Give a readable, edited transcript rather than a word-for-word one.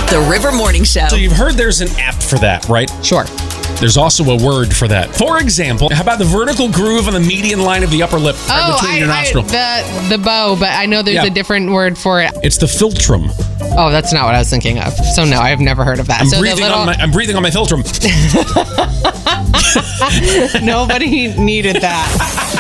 The River Morning Show. So you've heard there's an app for that, right? Sure. There's also a word for that. For example, how about the vertical groove on the median line of the upper lip right between your nostril? The bow, but I know there's Yeah. a different word for it. It's the philtrum. Oh, that's not what I was thinking of. So no, I've never heard of that. I'm breathing on my philtrum. Nobody needed that.